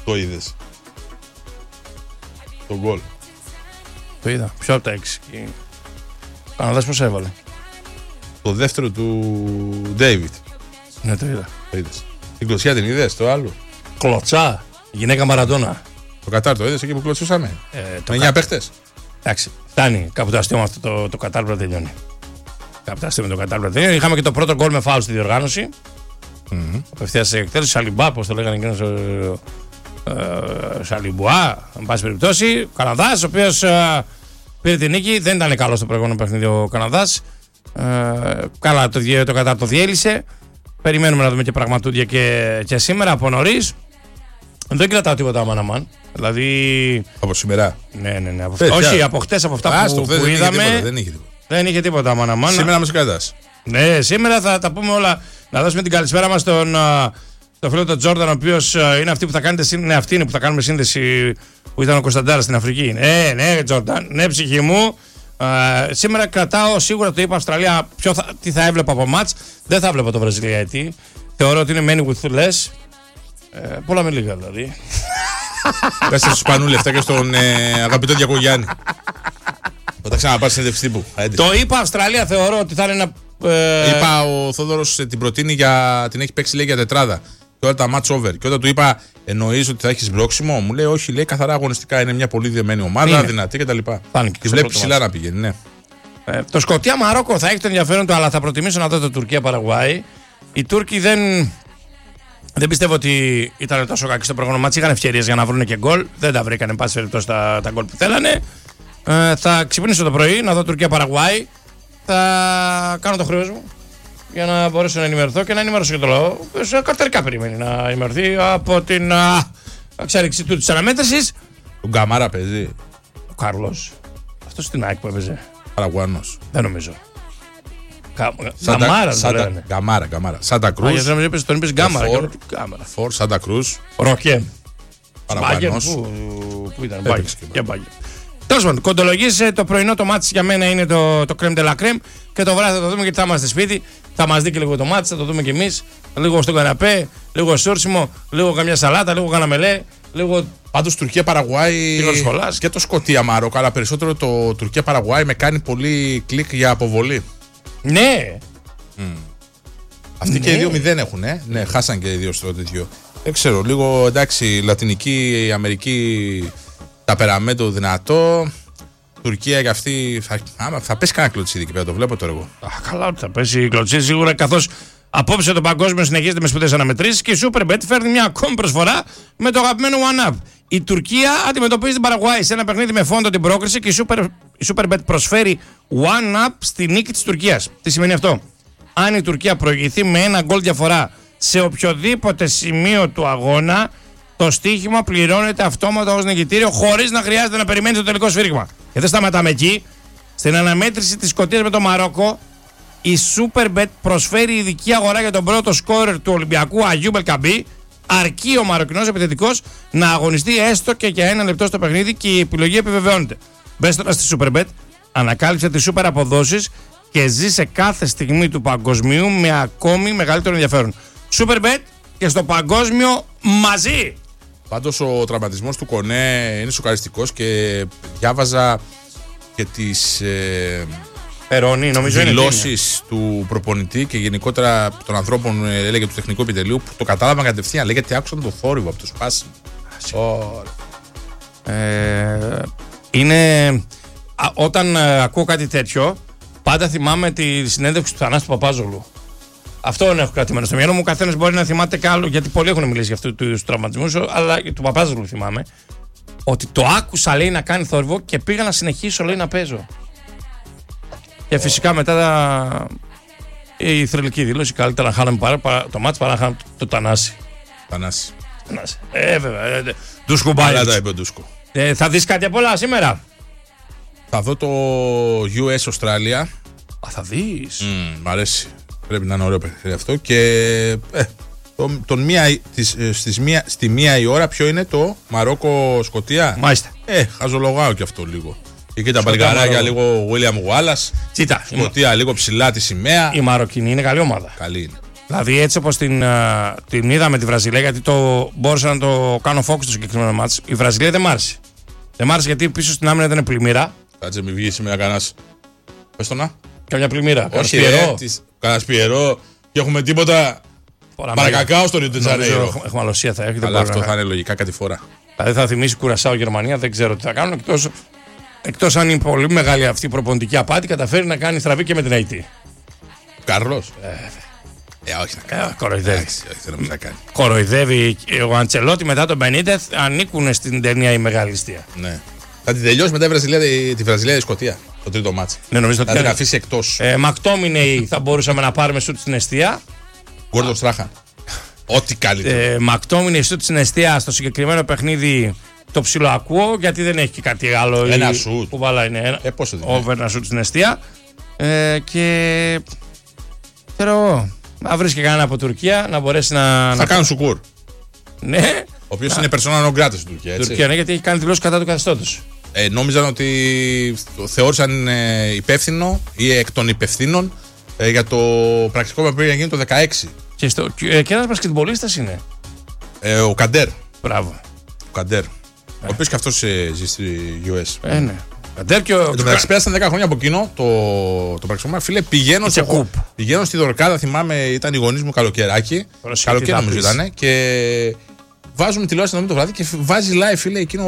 Το είδες? Το γκολ. Το είδα. Ποιο από τα 6? Ο Καναδάς πώς έβαλε? Το δεύτερο του Ντέιβιτ. Ναι, το είδα. Το είδες? Την κλωτσιά την είδες? Το άλλο. Κλωτσά. Γυναίκα Μαραντόνα. Το Κατάρ το είδες εκεί που κλωτσούσαμε? Με 9 παίχτες. Εντάξει, φτάνει. Κάπου το αστείο με αυτό το Κατάρ πρέπει να τελειώνει. Κάπου το αστείο με το Κατάρ πρέπει να τελειώνει. Είχαμε και το πρώτο γκολ με φάουλ στη διοργάνωση. Απευθείας σε εκτέλεση. Σαλιμπά, πώς το λέγανε εκείνος. Σαλιμπουά, εν πάση περιπτώσει. Ο Καναδάς, ο οποίος πήρε την νίκη. Δεν ήταν καλό στο προηγούμενο παιχνίδι ο Καναδάς. Καλά, το Κατάρ το διέλυσε. Περιμένουμε να δούμε και πραγματούδια και σήμερα από νωρίς. Δεν κρατάω τίποτα αμάν. Δηλαδή. Από σήμερα. Ναι. Όχι, από χτες από αυτά που είδαμε. Δεν είχε τίποτα αμάν. Σήμερα μας κρατάς. Ναι, σήμερα θα τα πούμε όλα. Να δώσουμε την καλησπέρα μας στον φίλο τον Τζόρνταν, ο οποίος είναι αυτή που θα κάνετε. Ναι, αυτή είναι που θα κάνουμε σύνδεση που ήταν ο Κωνσταντάρας στην Αφρική. Ναι, Τζόρνταν. Ναι, ψυχή μου. Σήμερα κρατάω σίγουρα, το είπα, Αυστραλία. Τι θα έβλεπα από μάτς? Δεν θα έβλεπα το Βραζιλία, γιατί θεωρώ ότι είναι many with less. Πολλά με λίγα δηλαδή. Κάστε στους Πανούλη αυτά και στον αγαπητό Διακογιάννη. Θα τα ξαναπάρει συνέντευξη τύπου. Το είπα, Αυστραλία θεωρώ ότι θα είναι ένα. Είπα, ο Θόδωρος την προτείνει την έχει παίξει, λέει, για τετράδα. Και όλα τα match over. Και όταν του είπα, εννοείς ότι θα έχεις μπρόξιμο? Μου λέει, όχι, λέει, καθαρά αγωνιστικά. Είναι μια πολύ δεμένη ομάδα, είναι δυνατή κτλ. Και βλέπει ψηλά να πηγαίνει, ναι. Το Σκωτία Μαρόκο θα έχει το ενδιαφέρον του, αλλά θα προτιμήσω να δω το Τουρκία Παραγουάη. Οι Τούρκοι δεν πιστεύω ότι ήταν τόσο κακοί στο προηγούμενο μάτς. Είχαν ευκαιρίες για να βρουν και γκολ. Δεν τα βρήκαν, εν πάση περιπτώσει, τα γκολ που θέλανε. Θα ξυπνήσω το πρωί να δω Τουρκία Παραγουάη. Θα κάνω το χρέος μου για να μπορέσω να ενημερωθώ και να ενημερώσω και το λαό. Καρτερικά περιμένει να ενημερωθεί από την εξέλιξη της αναμέτρησης. Ο Γκαμάρα παίζει. Ο Κάρλος. Αυτός στην ΑΕΚ που έπαιζε. Παραγουάνος. Δεν νομίζω. Γκαμάρα. Σάντα Κρούς. Τον είπες Γκάμαρα. Φορ, Σάντα Κρούς. Ροκέμ. Παραγουάνος. Πού ήταν? Μπάγκερ. Τέλος πάντων, κοντολογής, το πρωινό το μάτς για μένα είναι το crème de la crème και το βράδυ θα το δούμε, γιατί θα είμαστε σπίτι. Θα μας δει και λίγο το μάτς, θα το δούμε κι εμείς. Λίγο στον καναπέ, λίγο σούρσιμο, λίγο καμιά σαλάτα, λίγο καναμελέ, λίγο. Πάντως Τουρκία Παραγουάη και το Σκωτία Μαρόκο, αλλά περισσότερο το Τουρκία Παραγουάη με κάνει πολύ κλικ για αποβολή. Ναι. Αυτοί και οι δύο 0 έχουν, ναι, χάσαν και οι δύο στο τέτοιο. Δεν ξέρω, λίγο εντάξει, Λατινική Αμερική. Ταπεραμέντο δυνατό. Τουρκία για αυτή. Θα πέσει κανένα κλωτσίδι εκεί πέρα, το βλέπω τώρα εγώ. Καλά, ότι θα πέσει η κλωτσίδι σίγουρα, καθώς απόψε το παγκόσμιο συνεχίζεται με σπουδαίες αναμετρήσεις και η Superbet φέρνει μια ακόμη προσφορά με το αγαπημένο One Up. Η Τουρκία αντιμετωπίζει την Παραγουάη σε ένα παιχνίδι με φόντο την πρόκριση και η Superbet προσφέρει One Up στη νίκη της Τουρκίας. Τι σημαίνει αυτό? Αν η Τουρκία προηγηθεί με ένα γκολ διαφορά σε οποιοδήποτε σημείο του αγώνα, το στοίχημα πληρώνεται αυτόματα ως νικητήριο χωρίς να χρειάζεται να περιμένει το τελικό σφύριγμα. Και δεν σταματάμε εκεί. Στην αναμέτρηση της Σκωτίας με το Μαρόκο, η Superbet προσφέρει ειδική αγορά για τον πρώτο σκόρερ του Ολυμπιακού Αγιούμπ Ελκαμπή, αρκεί ο Μαροκινός επιθετικός να αγωνιστεί έστω και για ένα λεπτό στο παιχνίδι και η επιλογή επιβεβαιώνεται. Μπες τώρα στη Superbet, ανακάλυψε τις super αποδόσεις και ζήσε κάθε στιγμή του παγκοσμίου με ακόμη μεγαλύτερο ενδιαφέρον. Superbet και στο παγκόσμιο μαζί! Πάντως ο τραυματισμός του Κονέ είναι σοκαριστικός και διάβαζα και τις δηλώσεις του προπονητή και γενικότερα των ανθρώπων, έλεγε, του τεχνικού επιτελείου, που το κατάλαβαν κατευθείαν. Λέγεται άκουσαν το θόρυβο από το σπάσιμο. Είναι όταν ακούω κάτι τέτοιο, πάντα θυμάμαι τη συνέντευξη του Θανάση Παπάζογλου. Αυτό έχω κρατημένο στο μυαλό μου. Ο καθένας μπορεί να θυμάται κι άλλο, γιατί πολλοί έχουν μιλήσει για αυτού του τραυματισμού, αλλά του Παπάζογλου θυμάμαι. Ότι το άκουσα, λέει, να κάνει θόρυβο και πήγα να συνεχίσω, λέει, να παίζω. Και φυσικά μετά η θρελική δήλωση, καλύτερα να χάναμε το μάτς παρά να χάναμε το Τανάση. Τανάση. Βέβαια. Ντούσκο Μπάιλτς. Καλά τα είπε ο Ντούσκο. Θα δεις κάτι από όλα σήμερα? Θα δω το US Australia. Θα δεις. Μ' αρέσει. Πρέπει να είναι ωραίο παιχνίδι αυτό. Και στη 1 η ώρα ποιο είναι το Μαρόκο-Σκωτία? Μάλιστα. Χαζολογάω και αυτό λίγο. Εκεί τα παλικαράκια λίγο William Wallace. Κοίτα. Σκωτία λίγο ψηλά τη σημαία. Η Μαροκινή είναι καλή ομάδα. Καλή είναι. Δηλαδή έτσι όπως την είδαμε τη Βραζιλία, γιατί μπόρεσα να το κάνω focus στο συγκεκριμένο μάτς. Η Βραζιλία δεν μ' άρεσε. Δεν μ' άρεσε γιατί πίσω στην άμυνα ήταν πλημμύρα. Κάτσε μην βγει σήμερα κανένας. Πες το να. Καμιά πλημμύρα. Όχι, κανένας Πιερό και έχουμε τίποτα. Παρακακάω στο Ρίο ντε Τζανέιρο. Εχμαλωσία θα έχει. Αλλά αυτό θα είναι λογικά κάτι φορά. Δηλαδή θα θυμίσει Κουρασάο Γερμανία, δεν ξέρω τι θα κάνουν. Εκτός αν είναι πολύ μεγάλη αυτή η προπονητική απάτη, καταφέρει να κάνει στραβή και με την Αϊτή. Κάρλος. Όχι να κάνει. Κοροϊδεύει. Όχι, να κάνει. Κοροϊδεύει ο Αντσελότη μετά τον Μπενίτεθ, ανήκουν στην ταινία η μεγάλη ληστεία. Ναι. Θα την τελειώσει μετά τη Βραζιλία η Σκωτία. Το τρίτο μάτς. Ναι, νομίζω ότι θα την αφήσει εκτός. Μακτόμινεϊ θα μπορούσαμε να πάρουμε σουτ στην εστία. Γκόρντον Στράχαν. Ό,τι καλύτερο. Μακτόμινεϊ σουτ στην εστία στο συγκεκριμένο παιχνίδι. Το ψιλοακούω γιατί δεν έχει και κάτι άλλο. Ένα σουτ. Που βάλα είναι ένα σουτ στην εστία. Και ξέρω εγώ. Να βρει και κανένα από Τουρκία να μπορέσει να. Θα κάνουν Σουκούρ. Ναι. Ο οποίος είναι persona non grata στην Τουρκία. Έτσι. Τουρκία, ναι, γιατί έχει κάνει δηλώσεις κατά του καθεστώτος. Νόμιζαν ότι το θεώρησαν υπεύθυνο ή εκ των υπευθύνων για το πρακτικό που πρέπει να γίνει το 2016. Και ένας μπασκετμπολίστας είναι. Ο Καντέρ. Μπράβο. Ο Καντέρ. Ο οποίος και αυτός ζει στη US. Ναι. Εν τω μεταξύ πέρασαν 10 χρόνια από εκείνο το πραξικόπημα. Φίλε, πηγαίνω στη Δορκάδα, θυμάμαι, ήταν οι γονείς μου καλοκαιράκι. Καλοκαίρι νομίζω ήταν. Και βάζουμε τηλεόραση το βράδυ και βάζει live, φίλε, εκείνο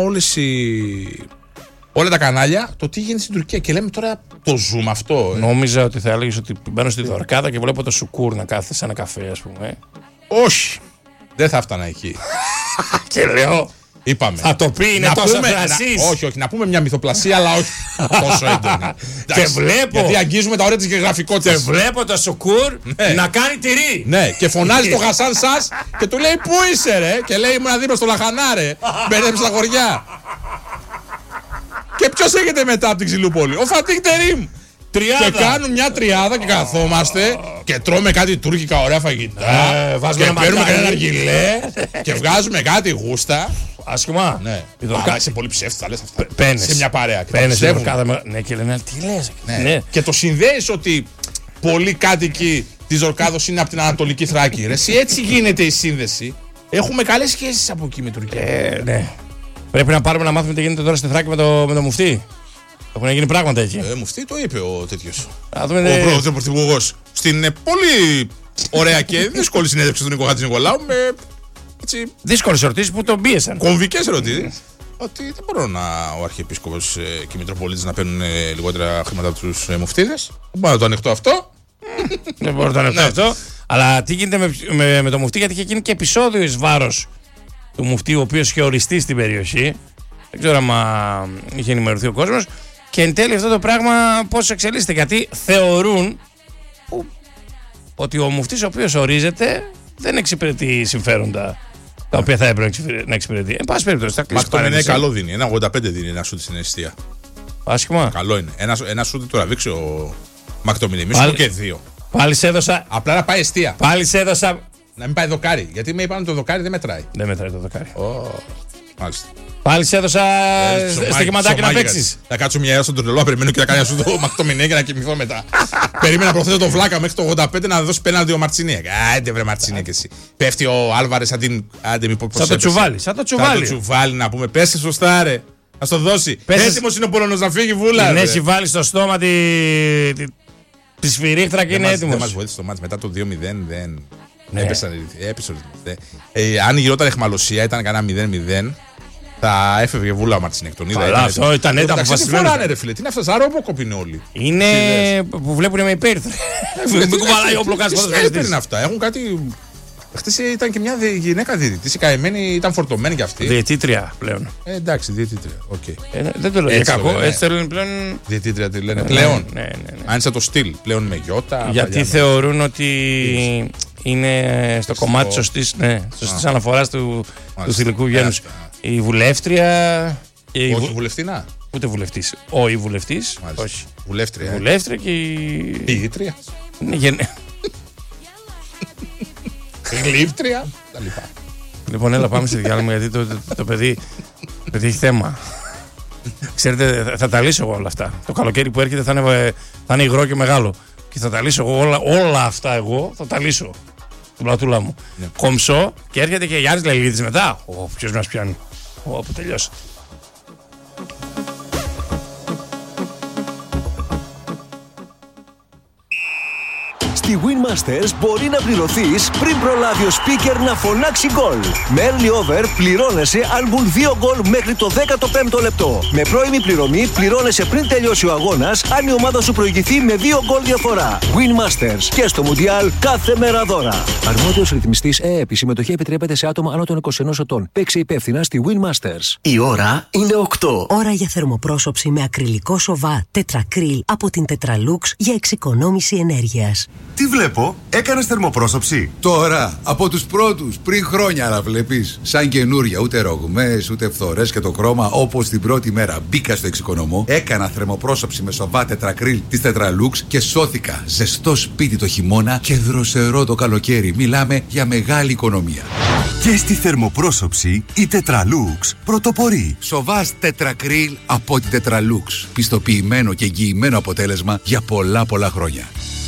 όλα τα κανάλια το τι γίνεται στην Τουρκία. Και λέμε τώρα το zoom αυτό. Νόμιζα ότι θα έλεγες ότι μπαίνω στη Δορκάδα και βλέπω το Σουκούρ να κάθεται σε ένα καφέ, ας πούμε. Όχι. Δεν θα έφτανα εκεί. Και λέω. Είπαμε. Θα το πει, είναι τόσο φρασίς. Όχι, να πούμε μια μυθοπλασία, αλλά όχι τόσο έντονη. Και βλέπω. Γιατί αγγίζουμε τα όρια της γεωγραφικότητας. Και βλέπω το Σουκούρ να κάνει τυρί. Ναι, και φωνάζει το Χασάν σας και του λέει πού είσαι, ρε. Και λέει ήμουν δίπλα στο Λαχανάρε. Μπερδέψε τα χωριά. Και ποιος έρχεται μετά από την Ξυλούπολη? Ο Φατίχ Τερίμ. Και κάνουν μια τριάδα και καθόμαστε και τρώμε κάτι τουρκικά ωραία φαγητά. Και παίρνουμε κανένα αργυλέ και βγάζουμε κάτι γούστα. Άσχημα. Ναι. Είσαι πολύ ψεύτης, θα λες αυτά. Σε μια παρέα. Ναι, και λένε τι λες. Ναι. Και το συνδέεις ότι πολλοί κάτοικοι της Ζορκάδος είναι από την Ανατολική Θράκη. Έτσι γίνεται η σύνδεση. Έχουμε καλές σχέσεις από εκεί με Τουρκία. Ναι. Πρέπει να πάρουμε να μάθουμε τι γίνεται τώρα στη Θράκη με το μουφτί. Έχουν γίνει πράγματα εκεί. Μουφτί το είπε ο τέτοιος. Ο πρωθυπουργός. Στην πολύ ωραία και δύσκολη συνέντευξη του Νίκο Χατζηνικολάου με. Δύσκολες ερωτήσεις που τον πίεσαν. Κομβικές ερωτήσεις. Ότι δεν μπορώ ο Αρχιεπίσκοπος και οι Μητροπολίτες να παίρνουν λιγότερα χρήματα από τους μουφτίδες. Δεν μπορώ να το ανοιχτώ αυτό. Δεν μπορώ να το ανοιχτώ αυτό. Αλλά τι γίνεται με το μουφτί, γιατί είχε γίνει και επεισόδιο εις βάρος του μουφτί, ο οποίος είχε οριστεί στην περιοχή. Δεν ξέρω αν είχε ενημερωθεί ο κόσμος. Και εν τέλει αυτό το πράγμα πώς εξελίσσεται. Γιατί θεωρούν ότι ο μουφτής ο οποίος ορίζεται δεν εξυπηρετεί συμφέροντα τα οποία θα έπρεπε να εξυπηρετεί. Εν πάση περιπτώσει, θα κλείσει. Μα είναι καλό δίνει. Ένα 85 δίνει ένα σούτ στην αιστεία. Άσχημα. Καλό είναι. Ένα σούτ τώρα δείξει ο Μακτομινή. Μη σου και δύο. Πάλι σε έδωσα. Απλά να πάει αιστεία. Πάλι σε έδωσα. Να μην πάει δοκάρι. Γιατί με είπαν ότι το δοκάρι δεν μετράει. Δεν μετράει το δοκάρι. Μάλιστα. Πάλι σε έδωσα στοιχηματάκι να παίξεις. Θα κάτσω μια ώρα στον τρελό, περιμένω και να κάνει αυτό το Μακτομινέ και να κοιμηθώ μετά. Περίμενα να προθέσω το Βλάκα μέχρι το 85 να δώσει πέναλτι ο Μαρτσινέ. Άντε βρε Μαρτσινέ και εσύ. Πέφτει ο Άλβαρες σαν το τσουβάλι. Σαν το τσουβάλι να πούμε. Πέσε σωστά ρε. Α το δώσει. Έτοιμος είναι ο Πολωνός να φύγει βούλα. Την έχει βάλει στο στόμα τη σφυρίχτρα και είναι έτοιμος. Δεν μας βοήθησε το μάτς μετά το 2-0. Έπεσε ο ρυθμός. Αν γινόταν εχμαλωσία, ήταν κανένα 0-0. Θα έφευγε βούλα ο Μαρτσινέκ. Τον είδα. Αλλά αυτό ήταν έτοιμο. Τι φοράνε ρε φίλε, τι είναι αυτά, σαν ρόμποκοπ είναι όλοι. Είναι που βλέπουν με υπέρυθρο. Μην κουβαλάει όπλο κάτω. Τι είναι αυτά, έχουν κάτι. Χτες ήταν και μια γυναίκα διαιτητής, η καημένη ήταν φορτωμένη κι αυτή. Διαιτήτρια πλέον. Εντάξει, διαιτήτρια. Δεν το λέω κακό, έτσι το λένε πλέον. Διαιτήτρια τη λένε πλέον. Αν είσαι το στυλ, πλέον με γιώτα. Γιατί θεωρούν ότι είναι στο κομμάτι σωστής αναφοράς του θηλυκού γένους. Η βουλεύτρια. Όχι βουλευτήνα. Ούτε βουλευτής. Όχι βουλευτής. Όχι. Βουλεύτρια. Βουλεύτρια και η. Ποιήτρια. Γλύφτρια. Τα λοιπά. Λοιπόν, έλα πάμε στη διάλειμμα γιατί το παιδί έχει θέμα. Ξέρετε, θα τα λύσω εγώ όλα αυτά. Το καλοκαίρι που έρχεται θα είναι υγρό και μεγάλο. Και θα τα λύσω εγώ όλα αυτά εγώ. Θα τα λύσω. την πλατούλα μου. Ναι. Κομψό και έρχεται και Γιάννης Λελίδης μετά. Ποιος μας πιάνει. Που τελειώσε. Στη Win Masters μπορεί να πληρωθείς πριν προλάβει ο speaker να φωνάξει γκολ. Με early over πληρώνεσαι αν μπουν 2 γκολ μέχρι το 15ο λεπτό. Με πρώιμη πληρωμή πληρώνεσαι πριν τελειώσει ο αγώνας αν η ομάδα σου προηγηθεί με 2 γκολ διαφορά. Win Masters και στο Mundial κάθε μέρα δώρα. Αρμόδιος ρυθμιστής ΕΕΠ. Η συμμετοχή επιτρέπεται σε άτομα άνω των 21 ετών. Παίξε υπεύθυνα στη Win Masters. Η ώρα είναι 8. Ώρα για θερμοπρόσωψη με ακριλικό σοβά τετρακρίλ από την Tetralux για εξοικονόμηση ενέργειας. Τι βλέπω, έκανες θερμοπρόσωψη? Τώρα, από τους πρώτους, πριν χρόνια, αλλά βλέπεις. Σαν καινούρια, ούτε ρογμές, ούτε φθορές και το χρώμα, όπως την πρώτη μέρα μπήκα στο εξοικονομώ. Έκανα θερμοπρόσωψη με σοβά τετρακρίλ της Tetralux και σώθηκα. Ζεστό σπίτι το χειμώνα και δροσερό το καλοκαίρι. Μιλάμε για μεγάλη οικονομία. Και στη θερμοπρόσωψη η Tetralux πρωτοπορεί. Σοβάς τετρακρίλ από την Tetralux. Πιστοποιημένο και εγγυημένο αποτέλεσμα για πολλά χρόνια.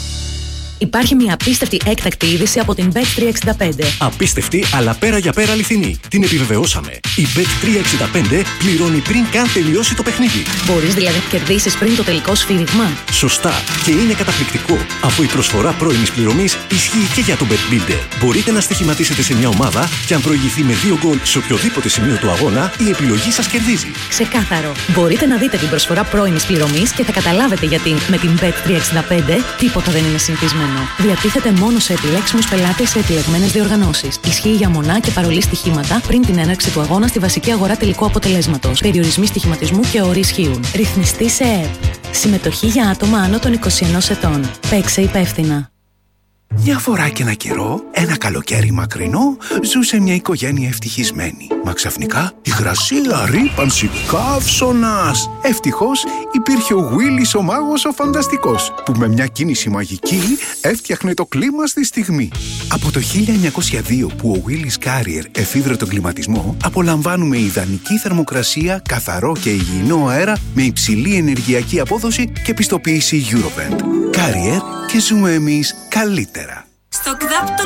Υπάρχει μια απίστευτη έκτακτη είδηση από την Bet365. Απίστευτη, αλλά πέρα για πέρα αληθινή. Την επιβεβαιώσαμε. Η Bet365 πληρώνει πριν καν τελειώσει το παιχνίδι. Μπορείς δηλαδή να κερδίσεις πριν το τελικό σφύριγμα. Σωστά. Και είναι καταπληκτικό, αφού η προσφορά πρώιμης πληρωμής ισχύει και για τον Bet Builder. Μπορείτε να στοιχηματίσετε σε μια ομάδα και αν προηγηθεί με 2 γκολ σε οποιοδήποτε σημείο του αγώνα, η επιλογή σας κερδίζει. Ξεκάθαρο. Μπορείτε να δείτε την προσφορά πρώιμης πληρωμής και θα καταλάβετε γιατί με την Bet365 τίποτα δεν είναι συνηθισμένο. Διατίθεται μόνο σε επιλέξιμους πελάτες σε επιλεγμένες διοργανώσεις. Ισχύει για μονά και παρολί στοιχήματα πριν την έναρξη του αγώνα στη βασική αγορά τελικού αποτελέσματος. Περιορισμοί στοιχηματισμού και όροι ισχύουν. Ρυθμιστή σε ΕΕΠ. Συμμετοχή για άτομα άνω των 21 ετών. Παίξε υπεύθυνα. Μια φορά και ένα καιρό, ένα καλοκαίρι μακρινό, ζούσε μια οικογένεια ευτυχισμένη. Μα ξαφνικά, υγρασία, ρύπανση, καύσωνας. Ευτυχώς υπήρχε ο Γουίλης ο μάγος ο φανταστικός, που με μια κίνηση μαγική έφτιαχνε το κλίμα στη στιγμή. Από το 1902 που ο Γουίλης Carrier εφήβρε τον κλιματισμό, απολαμβάνουμε ιδανική θερμοκρασία, καθαρό και υγιεινό αέρα με υψηλή ενεργειακή απόδοση και πιστοποίηση Eurovent. Carrier και ζούμε εμείς καλύτερα. Στο ΚΔΑΠ το